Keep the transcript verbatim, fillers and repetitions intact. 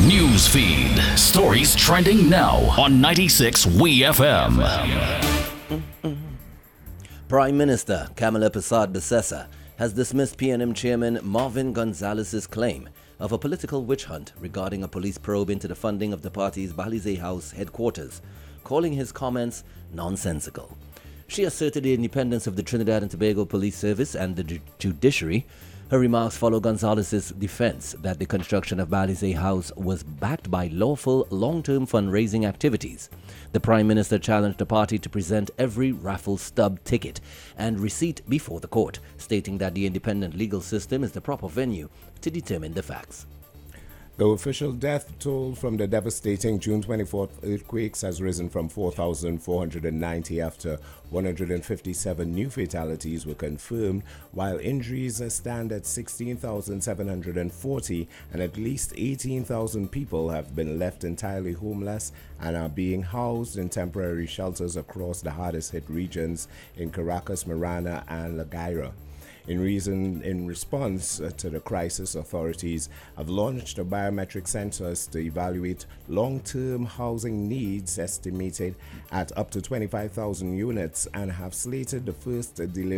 News feed. Stories trending now on ninety-six W E F M. Prime Minister Kamala Persad-Bissessar has dismissed P N M Chairman Marvin Gonzalez's claim of a political witch hunt regarding a police probe into the funding of the party's Balize House headquarters, calling his comments nonsensical. She asserted the independence of the Trinidad and Tobago Police Service and the ju- judiciary. Her remarks follow Gonzalez's defense that the construction of Balize House was backed by lawful long-term fundraising activities. The Prime Minister challenged the party to present every raffle stub ticket and receipt before the court, stating that the independent legal system is the proper venue to determine the facts. The official death toll from the devastating June twenty-fourth earthquakes has risen from four thousand four hundred ninety after one hundred fifty-seven new fatalities were confirmed, while injuries stand at sixteen thousand seven hundred forty, and at least eighteen thousand people have been left entirely homeless and are being housed in temporary shelters across the hardest hit regions in Caracas, Marana, and La Guaira. In reason, in response to the crisis, authorities have launched a biometric census to evaluate long-term housing needs estimated at up to twenty-five thousand units and have slated the first delivery